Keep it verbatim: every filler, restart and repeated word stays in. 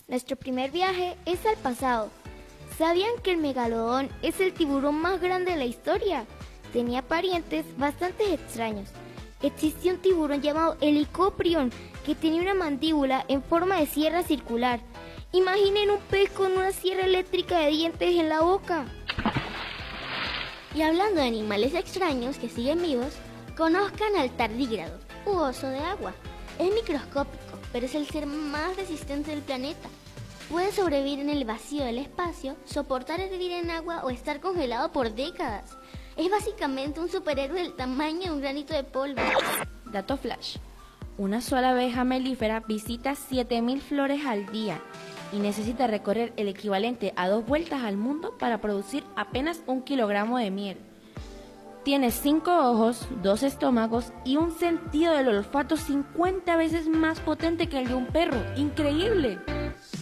Nuestro primer viaje es al pasado. ¿Sabían que el megalodón es el tiburón más grande de la historia? Tenía parientes bastante extraños. Existía un tiburón llamado Helicoprion que tenía una mandíbula en forma de sierra circular. Imaginen un pez con una sierra eléctrica de dientes en la boca. Y hablando de animales extraños que siguen vivos, conozcan al tardígrado, u oso de agua. Es microscópico, pero es el ser más resistente del planeta. Puede sobrevivir en el vacío del espacio, soportar hervir en agua o estar congelado por décadas. Es básicamente un superhéroe del tamaño de un granito de polvo. Dato flash. Una sola abeja melífera visita siete mil flores al día y necesita recorrer el equivalente a dos vueltas al mundo para producir apenas un kilogramo de miel. Tiene cinco ojos, dos estómagos y un sentido del olfato cincuenta veces más potente que el de un perro. ¡Increíble!